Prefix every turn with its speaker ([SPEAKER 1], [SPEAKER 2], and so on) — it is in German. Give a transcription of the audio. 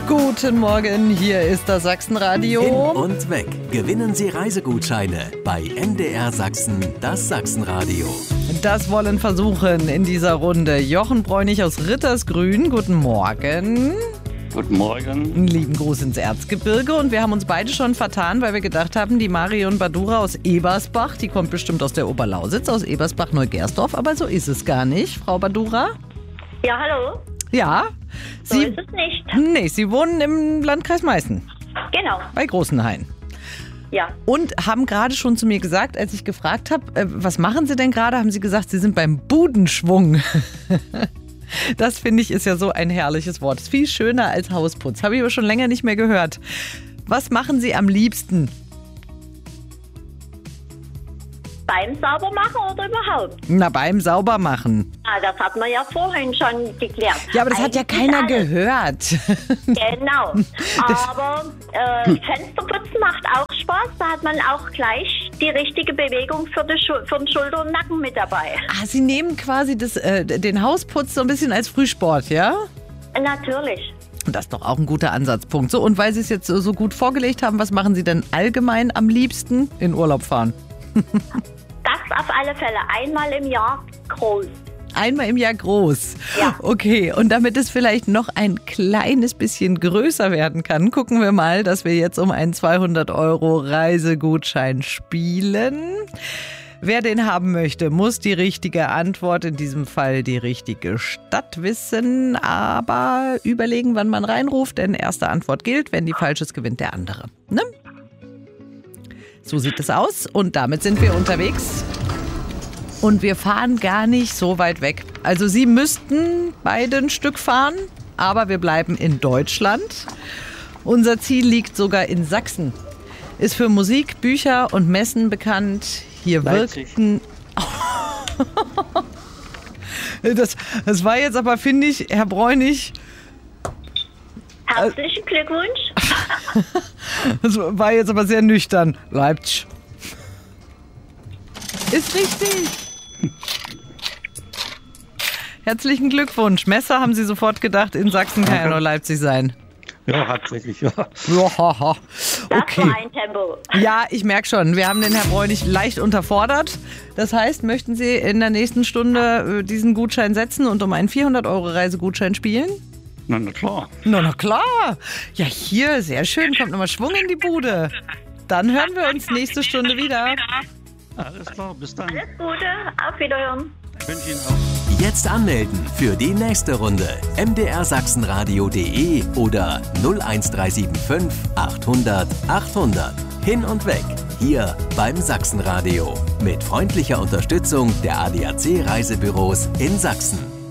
[SPEAKER 1] Guten Morgen, hier ist das Sachsenradio.
[SPEAKER 2] Hin und weg. Gewinnen Sie Reisegutscheine bei MDR Sachsen, das Sachsenradio.
[SPEAKER 1] Das wollen versuchen in dieser Runde Jochen Bräunig aus Rittersgrün. Guten Morgen.
[SPEAKER 3] Guten Morgen.
[SPEAKER 1] Einen lieben Gruß ins Erzgebirge. Und wir haben uns beide schon vertan, weil wir gedacht haben, die Marion Badura aus Ebersbach, die kommt bestimmt aus der Oberlausitz, aus Ebersbach-Neugersdorf. Aber so ist es gar nicht, Frau Badura.
[SPEAKER 4] Ja, hallo.
[SPEAKER 1] Ja.
[SPEAKER 4] So ist es nicht.
[SPEAKER 1] Nee, Sie wohnen im Landkreis Meißen,
[SPEAKER 4] Genau.
[SPEAKER 1] bei Großenhain.
[SPEAKER 4] Ja.
[SPEAKER 1] Und haben gerade schon zu mir gesagt, als ich gefragt habe, was machen Sie denn gerade, haben Sie gesagt, Sie sind beim Budenschwung. Das finde ich ist ja so ein herrliches Wort. Ist viel schöner als Hausputz. Habe ich aber schon länger nicht mehr gehört. Was machen Sie am liebsten?
[SPEAKER 4] Beim Saubermachen oder überhaupt?
[SPEAKER 1] Na, beim Saubermachen.
[SPEAKER 4] Ah, das hat man ja vorhin schon geklärt.
[SPEAKER 1] Ja, aber das hat ja
[SPEAKER 4] Eigentlich
[SPEAKER 1] keiner
[SPEAKER 4] alles.
[SPEAKER 1] gehört.
[SPEAKER 4] Genau. Aber Fensterputzen macht auch Spaß. Da hat man auch gleich die richtige Bewegung für den Schulter und Nacken mit dabei.
[SPEAKER 1] Ah, Sie nehmen quasi den Hausputz so ein bisschen als Frühsport, ja?
[SPEAKER 4] Natürlich.
[SPEAKER 1] Das ist doch auch ein guter Ansatzpunkt. So, und weil Sie es jetzt so gut vorgelegt haben, was machen Sie denn allgemein am liebsten? In Urlaub fahren.
[SPEAKER 4] Das auf alle Fälle. Einmal im Jahr groß.
[SPEAKER 1] Einmal im Jahr groß.
[SPEAKER 4] Ja.
[SPEAKER 1] Okay, und damit es vielleicht noch ein kleines bisschen größer werden kann, gucken wir mal, dass wir jetzt um einen 200 € Reisegutschein spielen. Wer den haben möchte, muss die richtige Antwort, in diesem Fall die richtige Stadt wissen, aber überlegen, wann man reinruft, denn erste Antwort gilt, wenn die falsch ist, gewinnt der andere. Ne? So sieht es aus und damit sind wir unterwegs. Und wir fahren gar nicht so weit weg. Also Sie müssten beide ein Stück fahren, aber wir bleiben in Deutschland. Unser Ziel liegt sogar in Sachsen. Ist für Musik, Bücher und Messen bekannt. Hier
[SPEAKER 3] Leipzig.
[SPEAKER 1] wirkten... Das war jetzt aber, finde ich, Herr Bräunig...
[SPEAKER 4] Herzlichen Glückwunsch.
[SPEAKER 1] Das war jetzt aber sehr nüchtern. Leipzig. Ist richtig. Herzlichen Glückwunsch. Messer haben Sie sofort gedacht, in Sachsen kann ja nur Leipzig sein.
[SPEAKER 3] Ja, tatsächlich, ja.
[SPEAKER 1] Ja,
[SPEAKER 4] Das
[SPEAKER 1] okay.
[SPEAKER 4] war ein Tempo.
[SPEAKER 1] Ja, ich merke schon. Wir haben den Herrn Bräunig leicht unterfordert. Das heißt, möchten Sie in der nächsten Stunde diesen Gutschein setzen und um einen 400 € Reisegutschein spielen?
[SPEAKER 3] Na klar.
[SPEAKER 1] Na klar. Ja, hier, sehr schön. Kommt nochmal Schwung in die Bude. Dann hören wir uns nächste Stunde wieder.
[SPEAKER 3] Alles klar, bis dann.
[SPEAKER 4] Alles Gute. Auf Wiederhören.
[SPEAKER 3] Ich wünsche Ihnen auch.
[SPEAKER 2] Jetzt anmelden für die nächste Runde. mdrsachsenradio.de oder 01375 800 800. Hin und weg. Hier beim Sachsenradio. Mit freundlicher Unterstützung der ADAC Reisebüros in Sachsen.